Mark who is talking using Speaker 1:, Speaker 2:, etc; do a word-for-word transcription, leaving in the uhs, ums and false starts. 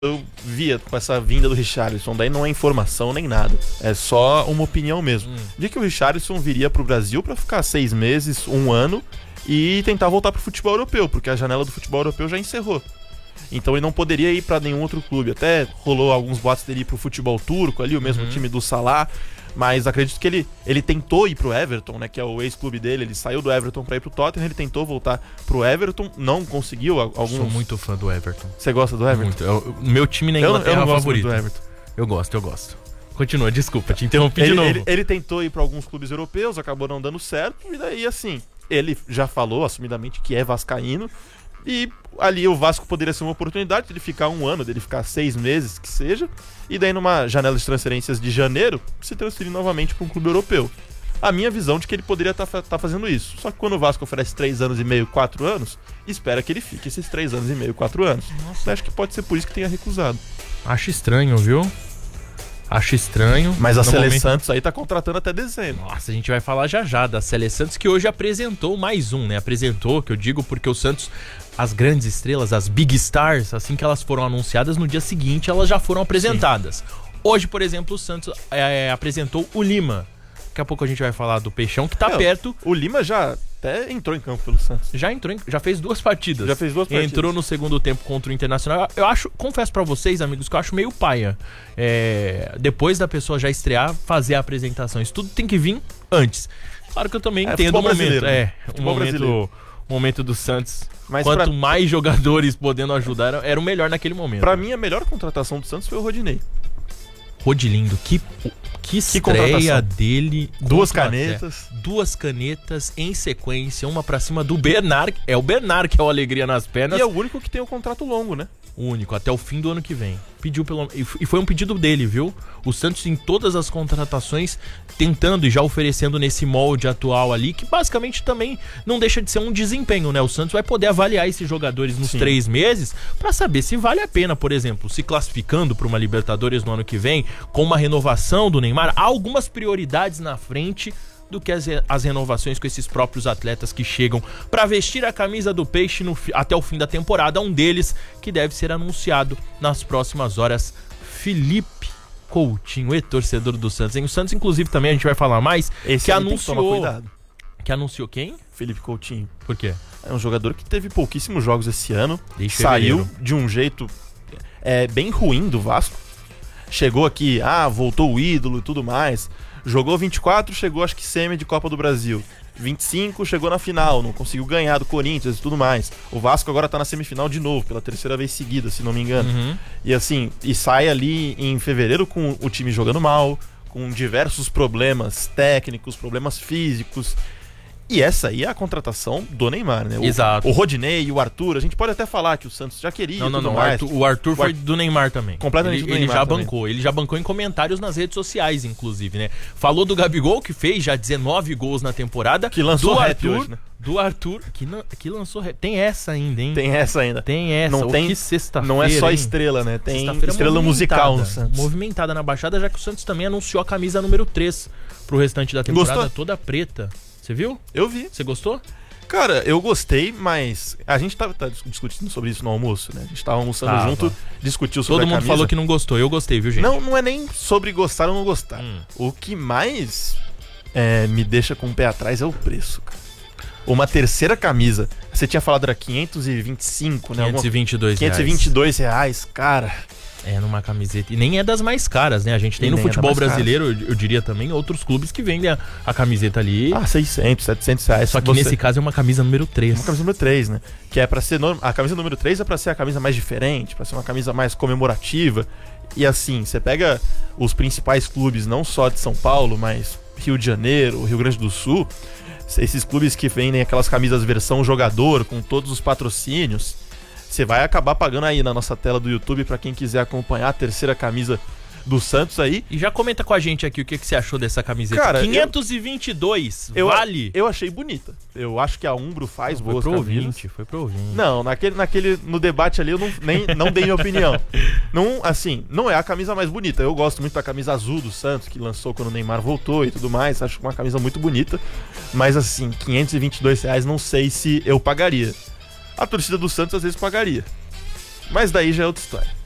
Speaker 1: eu via com essa vinda do Richarlison, daí não é informação nem nada, é só uma opinião mesmo, hum. de que o Richarlison viria pro Brasil pra ficar seis meses, um ano e tentar voltar pro futebol europeu, porque a janela do futebol europeu já encerrou. Então ele não poderia ir pra nenhum outro clube. Até rolou alguns boatos dele ir pro futebol turco ali, o mesmo uhum. time do Salah. Mas acredito que ele, ele tentou ir pro Everton, né? Que é o ex-clube dele. Ele saiu do Everton pra ir pro Tottenham. Ele tentou voltar pro Everton, não conseguiu. Alguns...
Speaker 2: Sou muito fã do Everton.
Speaker 1: Você gosta do Everton?
Speaker 2: Muito. Eu, meu time na Inglaterra
Speaker 1: eu, eu não
Speaker 2: favorito.
Speaker 1: Gosto do Everton.
Speaker 2: Eu gosto, eu gosto. Continua, desculpa, te interrompi de
Speaker 1: ele,
Speaker 2: novo.
Speaker 1: Ele, ele tentou ir pra alguns clubes europeus, acabou não dando certo. E daí, assim, ele já falou assumidamente que é vascaíno. E ali o Vasco poderia ser uma oportunidade de ele ficar um ano, dele ficar seis meses, que seja, e daí numa janela de transferências de janeiro, se transferir novamente para um clube europeu. A minha visão de que ele poderia estar tá, tá fazendo isso. Só que quando o Vasco oferece três anos e meio, quatro anos, espera que ele fique esses três anos e meio, quatro anos. Nossa. Acho que pode ser por isso que tenha recusado.
Speaker 2: Acho estranho, viu? Acho estranho.
Speaker 1: Mas a Sele momento... Santos aí tá contratando até dezembro.
Speaker 2: Nossa, a gente vai falar já já da Sele Santos, que hoje apresentou mais um, né? Apresentou, que eu digo porque o Santos, as grandes estrelas, as big stars, assim que elas foram anunciadas, no dia seguinte elas já foram apresentadas. Sim. Hoje, por exemplo, o Santos é, apresentou o Lima. Daqui a pouco a gente vai falar do Peixão, que tá Não, perto.
Speaker 1: O Lima já até entrou em campo pelo Santos.
Speaker 2: Já entrou, em, já fez duas partidas.
Speaker 1: Já fez duas partidas.
Speaker 2: Entrou no segundo tempo contra o Internacional. Eu acho, confesso pra vocês, amigos, que eu acho meio paia. É, depois da pessoa já estrear, fazer a apresentação. Isso tudo tem que vir antes. Claro que eu também
Speaker 1: é,
Speaker 2: entendo o momento.
Speaker 1: Né?
Speaker 2: É, o momento, o momento do Santos.
Speaker 1: Mas
Speaker 2: quanto
Speaker 1: pra...
Speaker 2: mais jogadores podendo ajudar, era o melhor naquele momento.
Speaker 1: Pra mim, a melhor contratação do Santos foi o Rodinei.
Speaker 2: Rodilindo, que... Que estreia que dele.
Speaker 1: Duas canetas.
Speaker 2: Duas canetas em sequência, uma pra cima do Bernard. É o Bernard que é o alegria nas pernas.
Speaker 1: E é o único que tem o um contrato longo, né?
Speaker 2: O único, até o fim do ano que vem. Pediu pelo... E foi um pedido dele, viu? O Santos em todas as contratações tentando e já oferecendo nesse molde atual ali, que basicamente também não deixa de ser um desempenho, né? O Santos vai poder avaliar esses jogadores nos Sim. três meses pra saber se vale a pena, por exemplo, se classificando pra uma Libertadores no ano que vem, com uma renovação do Neymar. Há algumas prioridades na frente do que as, as renovações com esses próprios atletas que chegam para vestir a camisa do Peixe no, até o fim da temporada. Um deles que deve ser anunciado nas próximas horas, Felipe Coutinho, e-torcedor do Santos. Hein? O Santos, inclusive, também a gente vai falar mais,
Speaker 1: Esse
Speaker 2: que anunciou...
Speaker 1: Cuidado.
Speaker 2: Que anunciou quem?
Speaker 1: Felipe Coutinho.
Speaker 2: Por quê?
Speaker 1: É um jogador que teve pouquíssimos jogos esse ano,
Speaker 2: Desde
Speaker 1: saiu
Speaker 2: fevereiro.
Speaker 1: de um jeito é, bem ruim do Vasco. Chegou aqui, ah, voltou o ídolo e tudo mais. Jogou vinte e quatro, chegou acho que semi de Copa do Brasil. vinte e cinco, chegou na final, não conseguiu ganhar do Corinthians e tudo mais. O Vasco agora tá na semifinal de novo, pela terceira vez seguida, se não me engano.
Speaker 2: Uhum.
Speaker 1: E assim, e sai ali em fevereiro com o time jogando mal, com diversos problemas técnicos, problemas físicos. E essa aí é a contratação do Neymar, né? O,
Speaker 2: Exato.
Speaker 1: O Rodinei e o Arthur, a gente pode até falar que o Santos já queria.
Speaker 2: Não, não,
Speaker 1: tudo
Speaker 2: não.
Speaker 1: mais.
Speaker 2: Arthur, o Arthur foi do Neymar também.
Speaker 1: Completamente
Speaker 2: ele,
Speaker 1: do Neymar
Speaker 2: Ele já
Speaker 1: também.
Speaker 2: bancou. Ele já bancou em comentários nas redes sociais, inclusive, né? Falou do Gabigol, que fez já dezenove gols na temporada.
Speaker 1: Que lançou
Speaker 2: do
Speaker 1: rap
Speaker 2: Arthur,
Speaker 1: hoje, né?
Speaker 2: Do Arthur, que, não, que lançou rap. Tem essa ainda, hein?
Speaker 1: Tem essa ainda.
Speaker 2: Tem essa.
Speaker 1: Não, tem,
Speaker 2: que sexta-feira,
Speaker 1: não é só
Speaker 2: hein?
Speaker 1: estrela, né? Tem estrela musical no Santos.
Speaker 2: Movimentada na Baixada, já que o Santos também anunciou a camisa número três pro restante da temporada.
Speaker 1: Gostou?
Speaker 2: Toda preta. Você viu?
Speaker 1: Eu vi.
Speaker 2: Você gostou?
Speaker 1: Cara, eu gostei, mas a gente tá, tá discutindo sobre isso no almoço, né? A gente tava almoçando
Speaker 2: Tava.
Speaker 1: junto, discutiu sobre
Speaker 2: Todo
Speaker 1: a
Speaker 2: mundo
Speaker 1: camisa.
Speaker 2: falou que não gostou. Eu gostei, viu, gente?
Speaker 1: Não, não é nem sobre gostar ou não gostar.
Speaker 2: Hum.
Speaker 1: O que mais é, me deixa com o pé atrás é o preço, cara. Uma terceira camisa, você tinha falado era quinhentos e vinte e cinco, né?
Speaker 2: quinhentos e vinte e dois
Speaker 1: quinhentos e vinte e dois reais, cara.
Speaker 2: É, numa camiseta. E nem é das mais caras, né? A gente tem
Speaker 1: E
Speaker 2: no
Speaker 1: nem é
Speaker 2: futebol
Speaker 1: das mais
Speaker 2: brasileiro, eu, eu diria também, outros clubes que vendem a, a camiseta ali.
Speaker 1: Ah, seiscentos, setecentos reais.
Speaker 2: Só que
Speaker 1: você...
Speaker 2: nesse caso é uma camisa número três.
Speaker 1: Uma camisa número três, né? Que é pra ser... Norm... A camisa número três é pra ser a camisa mais diferente, pra ser uma camisa mais comemorativa. E assim, você pega os principais clubes, não só de São Paulo, mas Rio de Janeiro, Rio Grande do Sul, esses clubes que vendem aquelas camisas versão jogador, com todos os patrocínios, você vai acabar pagando aí na nossa tela do YouTube pra quem quiser acompanhar a terceira camisa do Santos aí.
Speaker 2: E já comenta com a gente aqui o que, que você achou dessa camiseta.
Speaker 1: Cara,
Speaker 2: quinhentos e vinte e dois,
Speaker 1: eu,
Speaker 2: vale?
Speaker 1: Eu achei bonita. Eu acho que a Umbro faz
Speaker 2: Não,
Speaker 1: boas
Speaker 2: foi pro
Speaker 1: camisas.
Speaker 2: ouvinte, foi pro ouvinte.
Speaker 1: Não, naquele, naquele, no debate ali eu não, nem, não dei minha opinião. Não, assim, não é a camisa mais bonita. Eu gosto muito da camisa azul do Santos, que lançou quando o Neymar voltou e tudo mais. Acho uma camisa muito bonita. Mas assim, quinhentos e vinte e dois reais não sei se eu pagaria. A torcida do Santos às vezes pagaria. Mas daí já é outra história.